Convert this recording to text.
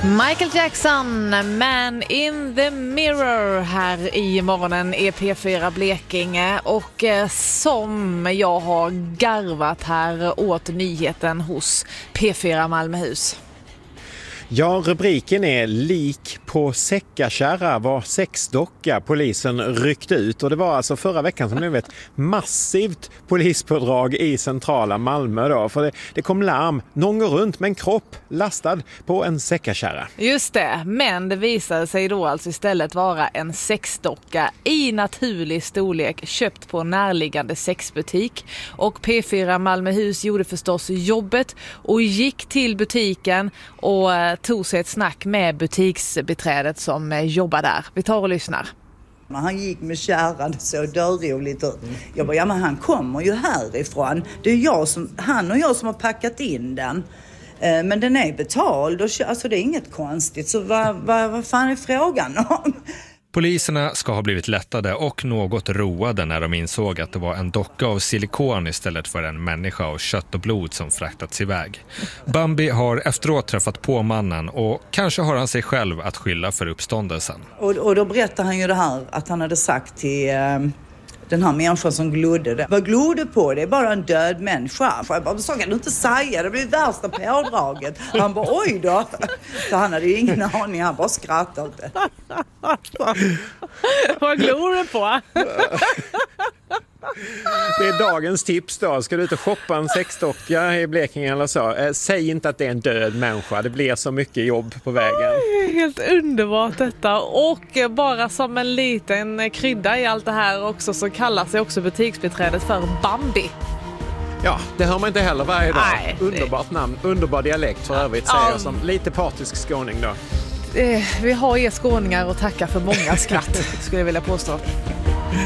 Michael Jackson, Man in the Mirror här i morgonen är P4 Blekinge och som jag har garvat här åt nyheten hos P4 Malmöhus. Ja, rubriken är lik på säckakärra var sexdocka polisen ryckte ut och det var alltså förra veckan som det blev ett massivt polispådrag i centrala Malmö då, för det kom larm, någon går runt med en kropp lastad på en säckakärra. Just det, men det visade sig då alltså istället vara en sexdocka i naturlig storlek köpt på en närliggande sexbutik och P4 Malmöhus gjorde förstås jobbet och gick till butiken och tog sig ett snack med butiksbiträdet som jobbar där. Vi tar och lyssnar. Han gick med kärran så dörroligt. Jag bara, ja men han kommer ju härifrån. Det är han och jag som har packat in den. Men den är betald och alltså det är inget konstigt. Så vad fan är frågan om? Poliserna ska ha blivit lättade och något roade när de insåg att det var en docka av silikon istället för en människa av kött och blod som fraktats iväg. Bambi har efteråt träffat på mannen och kanske har han sig själv att skylla för uppståndelsen. Och då berättar han ju det här att han hade sagt till den här människan som glodde det. Vad glodde på? Det är bara en död människa. Jag bara, så kan du inte säga, det blir värsta pådraget. Han bara, oj då. Så han hade ju ingen aning, han bara skrattade. Vad glor du på? Det är dagens tips då. Ska du ut och shoppa en sexdocka i Blekinge eller så? Säg inte att det är en död människa. Det blir så mycket jobb på vägen. Helt underbart detta. Och bara som en liten krydda i allt det här också så kallar sig också butiksbiträdet för Bambi. Ja, det hör man inte heller varje dag. Nej. Underbart namn, underbar dialekt för övrigt säger jag som lite partisk skåning då. Vi har skåningar att tacka för många skratt skulle jag vilja påstå.